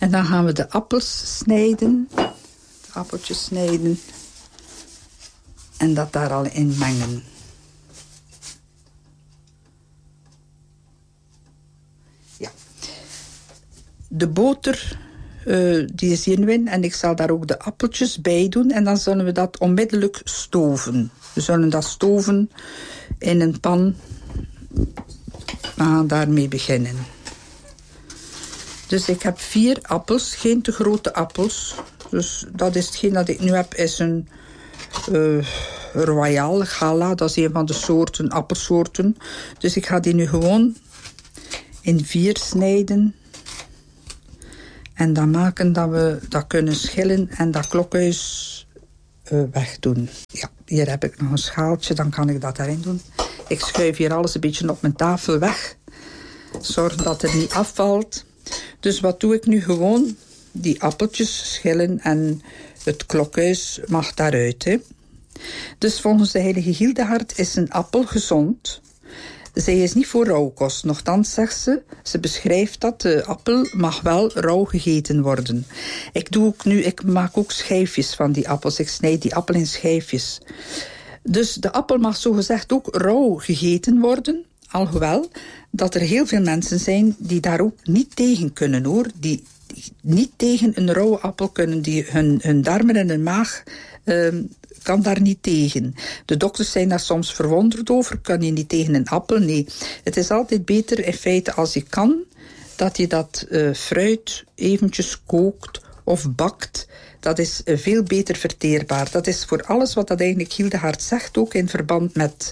En dan gaan we de appels snijden. De appeltjes snijden. En dat daar al in mengen. Ja. De boter, die is hierin. En ik zal daar ook de appeltjes bij doen. En dan zullen we dat onmiddellijk stoven. We zullen dat stoven in een pan. We gaan daarmee beginnen. Dus ik heb 4 appels, geen te grote appels. Dus dat is hetgeen dat ik nu heb, is een Royal Gala. Dat is een van de soorten, appelsoorten. Dus ik ga die nu gewoon in 4 snijden. En dan maken dat we dat kunnen schillen en dat klokhuis wegdoen. Ja, hier heb ik nog een schaaltje, dan kan ik dat daarin doen. Ik schuif hier alles een beetje op mijn tafel weg. Zorg dat het niet afvalt. Dus wat doe ik nu gewoon? Die appeltjes schillen en het klokhuis mag daaruit. Hè. Dus volgens de heilige Hildegard is een appel gezond. Zij is niet voor rauwkost. Nochtans zegt ze beschrijft dat de appel mag wel rauw gegeten worden. Ik maak ook schijfjes van die appels. Ik snijd die appel in schijfjes. Dus de appel mag zogezegd ook rauw gegeten worden. Alhoewel dat er heel veel mensen zijn die daar ook niet tegen kunnen, hoor. Die niet tegen een rauwe appel kunnen. Die hun darmen en hun maag kan daar niet tegen. De dokters zijn daar soms verwonderd over. Kan je niet tegen een appel? Nee. Het is altijd beter in feite als je kan, dat je dat fruit eventjes kookt of bakt. Dat is veel beter verteerbaar. Dat is voor alles wat dat eigenlijk Hildegard zegt, ook in verband met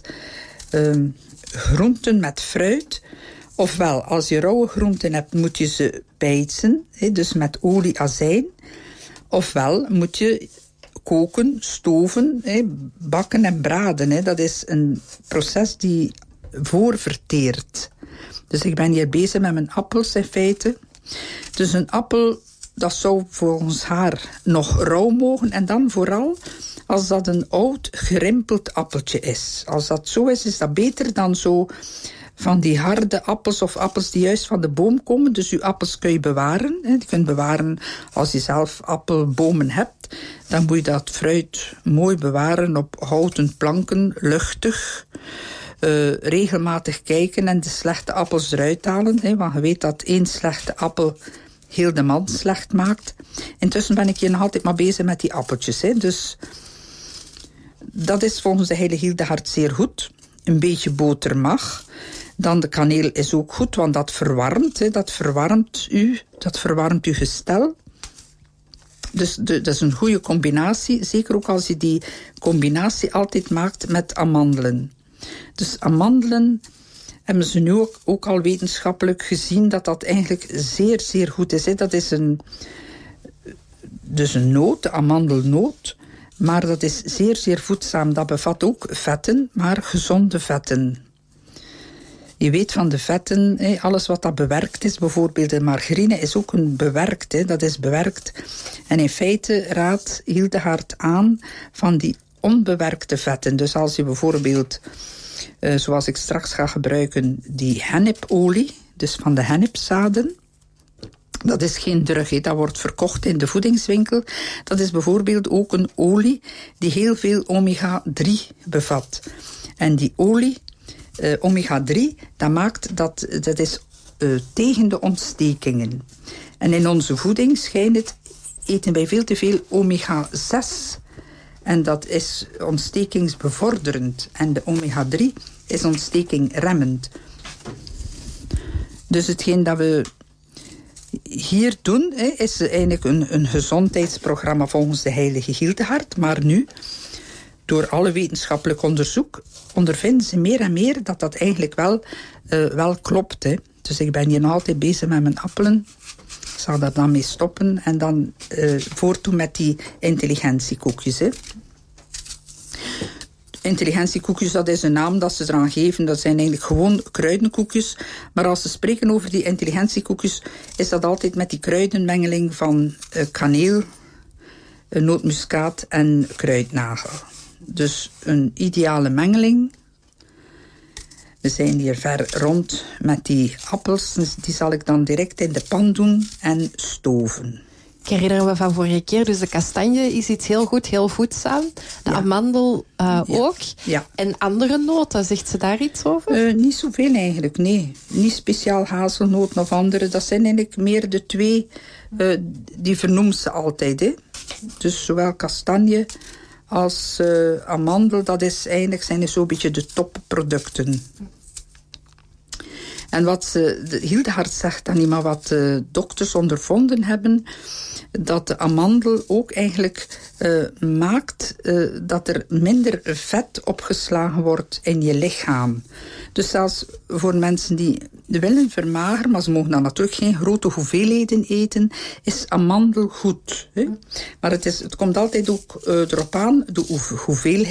groenten, met fruit. Ofwel, als je rauwe groenten hebt, moet je ze bijtsen, dus met olie, azijn. Ofwel moet je koken, stoven, bakken en braden. Dat is een proces die voorverteert. Dus ik ben hier bezig met mijn appels in feite. Dus een appel, dat zou volgens haar nog rauw mogen. En dan vooral als dat een oud, gerimpeld appeltje is. Als dat zo is, is dat beter dan zo van die harde appels of appels die juist van de boom komen. Dus uw appels kun je bewaren. Je kunt bewaren als je zelf appelbomen hebt. Dan moet je dat fruit mooi bewaren op houten planken, luchtig. Regelmatig kijken en de slechte appels eruit halen. Want je weet dat 1 slechte appel heel de mand slecht maakt. Intussen ben ik hier nog altijd maar bezig met die appeltjes. Dus dat is volgens de heilige Hildegard zeer goed. Een beetje boter mag. Dan de kaneel is ook goed, want dat verwarmt. Dat verwarmt uw gestel. Dus dat is een goede combinatie. Zeker ook als je die combinatie altijd maakt met amandelen. Dus amandelen hebben ze nu ook al wetenschappelijk gezien dat dat eigenlijk zeer, zeer goed is. Dat is een noot, de amandelnoot. Maar dat is zeer, zeer voedzaam. Dat bevat ook vetten, maar gezonde vetten. Je weet van de vetten, alles wat dat bewerkt is, bijvoorbeeld de margarine is ook een bewerkt, dat is bewerkt. En in feite raadt Hildegard aan van die onbewerkte vetten. Dus als je bijvoorbeeld, zoals ik straks ga gebruiken, die hennipolie, dus van de hennepzaden. Dat is geen drug, dat wordt verkocht in de voedingswinkel. Dat is bijvoorbeeld ook een olie die heel veel omega-3 bevat. En die olie, omega-3, dat maakt dat is tegen de ontstekingen. En in onze voeding eten wij veel te veel omega-6. En dat is ontstekingsbevorderend. En de omega-3 is ontstekingremmend. Dus hetgeen dat we hier doen, is eigenlijk een gezondheidsprogramma volgens de heilige Hildegard. Maar nu, door alle wetenschappelijk onderzoek, ondervinden ze meer en meer dat dat eigenlijk wel klopt. Dus ik ben hier nog altijd bezig met mijn appelen. Ik zal daar dan mee stoppen en dan voortdoen met die intelligentiekoekjes. Intelligentiekoekjes, dat is een naam dat ze eraan geven. Dat zijn eigenlijk gewoon kruidenkoekjes. Maar als ze spreken over die intelligentiekoekjes, is dat altijd met die kruidenmengeling van kaneel, nootmuskaat en kruidnagel. Dus een ideale mengeling. We zijn hier ver rond met die appels. Dus die zal ik dan direct in de pan doen en stoven. Ik herinner me van vorige keer, dus de kastanje is iets heel goed, heel voedzaam. De amandel ook. Ja. En andere noten, zegt ze daar iets over? Niet zoveel eigenlijk, nee. Niet speciaal hazelnoten of andere. Dat zijn eigenlijk meer de twee, die vernoemt ze altijd. Hè. Dus zowel kastanje als amandel, dat is eigenlijk, zijn zo'n beetje de topproducten. En wat Hildegard zegt dan niet, maar wat dokters ondervonden hebben, dat de amandel ook eigenlijk maakt dat er minder vet opgeslagen wordt in je lichaam. Dus zelfs voor mensen die willen vermageren, maar ze mogen dan natuurlijk geen grote hoeveelheden eten, is amandel goed. Hè? Maar het komt altijd ook erop aan, de hoeveelheid.